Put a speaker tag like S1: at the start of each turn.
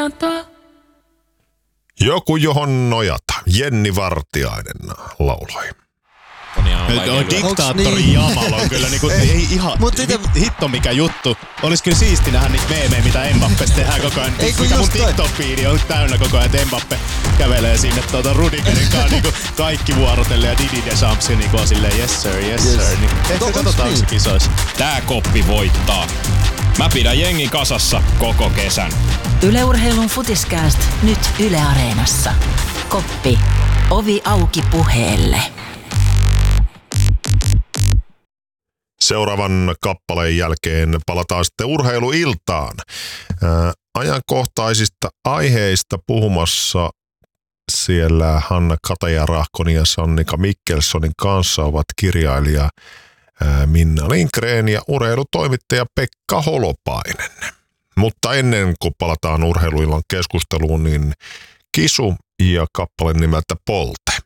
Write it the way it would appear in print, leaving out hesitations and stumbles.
S1: nojata.
S2: Joku johon nojata. Jenni Vartiainen lauloi.
S3: Diktaattori Jamal on kyllä niinku, ei ihan hitto mikä juttu. Olis kyllä siisti nähdä niitä meemejä, mitä Mbappesta tehdään koko ajan. Mikä mun TikTok-fiidi on täynnä koko ajan, että Mbappe kävelee sinne Rudigerin kanssa niinku kaikki vuorotelle ja Didi Deschamps niinku on silleen yes sir. Niin, ehkä katsotaan se kisoissa.
S4: Tää koppi voittaa. Mä pidän jengi kasassa koko kesän.
S5: Yle Urheilun Futiskääst nyt Yle Areenassa. Koppi. Ovi auki puheelle.
S2: Seuraavan kappaleen jälkeen palataan sitten urheiluiltaan. Ajankohtaisista aiheista puhumassa siellä Hanna Kataja-Rahkon ja Sannika Mikkelsonin kanssa ovat kirjailija Minna Lindgren ja urheilutoimittaja Pekka Holopainen. Mutta ennen kuin palataan urheiluillan keskusteluun, niin Kisu ja kappale nimeltä Polte.